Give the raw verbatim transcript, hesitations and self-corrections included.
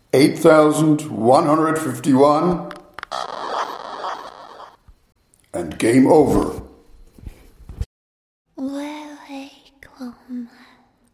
eight thousand one hundred fifty-one, and game over. Welcome.